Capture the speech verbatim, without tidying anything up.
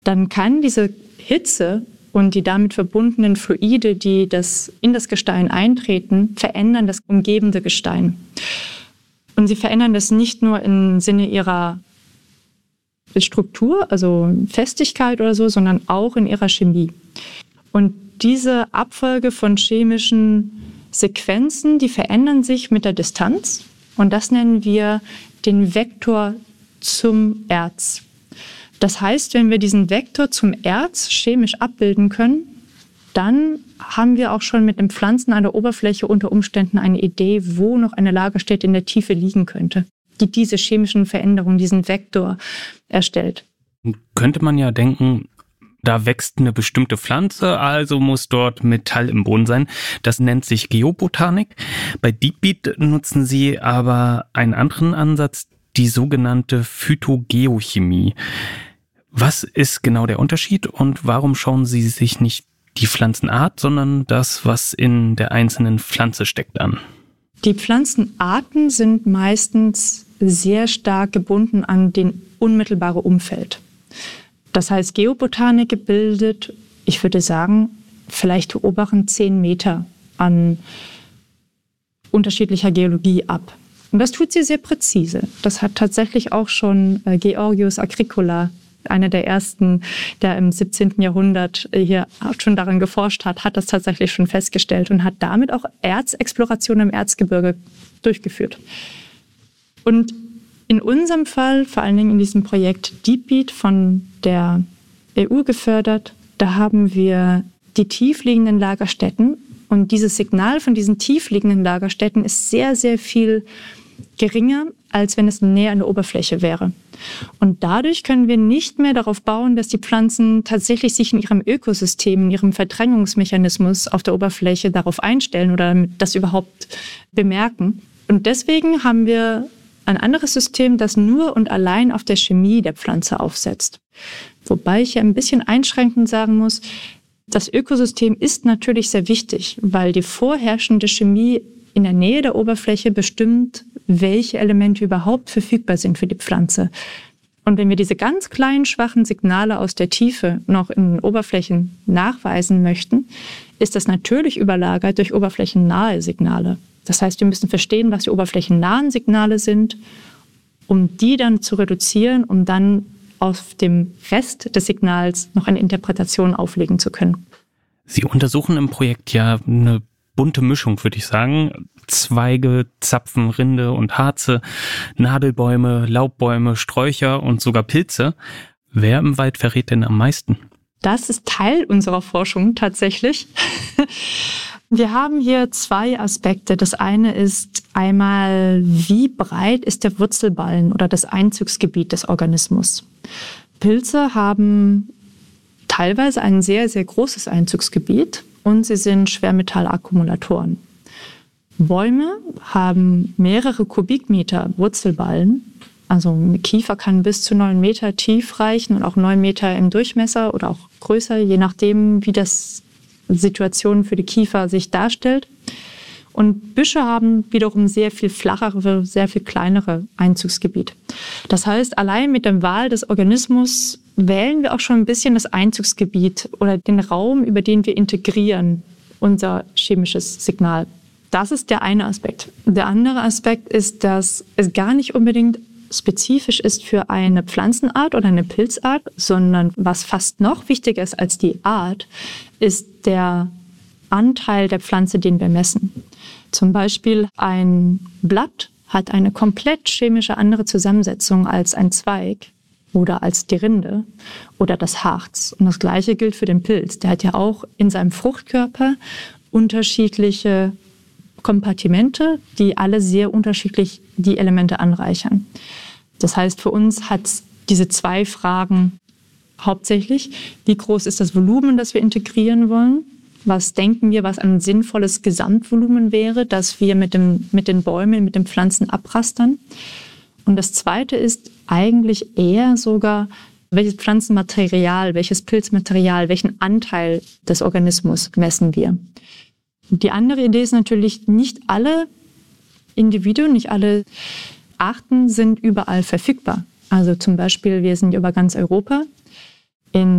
dann kann diese Hitze und die damit verbundenen Fluide, die das in das Gestein eintreten, verändern das umgebende Gestein. Und sie verändern das nicht nur im Sinne ihrer Struktur, also Festigkeit oder so, sondern auch in ihrer Chemie. Und diese Abfolge von chemischen Sequenzen, die verändern sich mit der Distanz. Und das nennen wir den Vektor zum Erz. Das heißt, wenn wir diesen Vektor zum Erz chemisch abbilden können, dann haben wir auch schon mit den Pflanzen an der Oberfläche unter Umständen eine Idee, wo noch eine Lagerstätte in der Tiefe liegen könnte, die diese chemischen Veränderungen, diesen Vektor erstellt. Könnte man ja denken, da wächst eine bestimmte Pflanze, also muss dort Metall im Boden sein. Das nennt sich Geobotanik. Bei Deepbeat nutzen sie aber einen anderen Ansatz, die sogenannte Phytogeochemie. Was ist genau der Unterschied und warum schauen Sie sich nicht die Pflanzenart, sondern das, was in der einzelnen Pflanze steckt, an? Die Pflanzenarten sind meistens sehr stark gebunden an den unmittelbare Umfeld. Das heißt, Geobotanik bildet, ich würde sagen, vielleicht die oberen zehn Meter an unterschiedlicher Geologie ab. Und das tut sie sehr präzise. Das hat tatsächlich auch schon äh, Georgius Agricola, einer der ersten, der im siebzehnten Jahrhundert hier schon daran geforscht hat, hat das tatsächlich schon festgestellt und hat damit auch Erzexploration im Erzgebirge durchgeführt. Und in unserem Fall, vor allen Dingen in diesem Projekt Deepbeat von der E U gefördert, da haben wir die tiefliegenden Lagerstätten und dieses Signal von diesen tiefliegenden Lagerstätten ist sehr, sehr viel geringer, als wenn es näher an der Oberfläche wäre. Und dadurch können wir nicht mehr darauf bauen, dass die Pflanzen tatsächlich sich in ihrem Ökosystem, in ihrem Verdrängungsmechanismus auf der Oberfläche darauf einstellen oder das überhaupt bemerken. Und deswegen haben wir ein anderes System, das nur und allein auf der Chemie der Pflanze aufsetzt. Wobei ich ja ein bisschen einschränkend sagen muss, das Ökosystem ist natürlich sehr wichtig, weil die vorherrschende Chemie in der Nähe der Oberfläche bestimmt, welche Elemente überhaupt verfügbar sind für die Pflanze. Und wenn wir diese ganz kleinen, schwachen Signale aus der Tiefe noch in Oberflächen nachweisen möchten, ist das natürlich überlagert durch oberflächennahe Signale. Das heißt, wir müssen verstehen, was die oberflächennahen Signale sind, um die dann zu reduzieren, um dann auf dem Rest des Signals noch eine Interpretation auflegen zu können. Sie untersuchen im Projekt ja eine bunte Mischung, würde ich sagen. Zweige, Zapfen, Rinde und Harze, Nadelbäume, Laubbäume, Sträucher und sogar Pilze. Wer im Wald verrät denn am meisten? Das ist Teil unserer Forschung tatsächlich. Wir haben hier zwei Aspekte. Das eine ist einmal, wie breit ist der Wurzelballen oder das Einzugsgebiet des Organismus? Pilze haben teilweise ein sehr, sehr großes Einzugsgebiet und sie sind Schwermetallakkumulatoren. Bäume haben mehrere Kubikmeter Wurzelballen. Also ein Kiefer kann bis zu neun Meter tief reichen und auch neun Meter im Durchmesser oder auch größer, je nachdem, wie das Situation für die Kiefer sich darstellt. Und Büsche haben wiederum sehr viel flachere, sehr viel kleinere Einzugsgebiet. Das heißt, allein mit der Wahl des Organismus wählen wir auch schon ein bisschen das Einzugsgebiet oder den Raum, über den wir integrieren, unser chemisches Signal. Das ist der eine Aspekt. Der andere Aspekt ist, dass es gar nicht unbedingt spezifisch ist für eine Pflanzenart oder eine Pilzart, sondern was fast noch wichtiger ist als die Art, ist der Anteil der Pflanze, den wir messen. Zum Beispiel ein Blatt hat eine komplett chemische andere Zusammensetzung als ein Zweig oder als die Rinde oder das Harz. Und das Gleiche gilt für den Pilz. Der hat ja auch in seinem Fruchtkörper unterschiedliche Kompartimente, die alle sehr unterschiedlich die Elemente anreichern. Das heißt, für uns hat es diese zwei Fragen hauptsächlich. Wie groß ist das Volumen, das wir integrieren wollen? Was denken wir, was ein sinnvolles Gesamtvolumen wäre, das wir mit, dem, mit den Bäumen, mit den Pflanzen abrastern? Und das Zweite ist eigentlich eher sogar, welches Pflanzenmaterial, welches Pilzmaterial, welchen Anteil des Organismus messen wir? Die andere Idee ist natürlich, nicht alle Individuen, nicht alle Arten sind überall verfügbar. Also zum Beispiel, wir sind über ganz Europa. in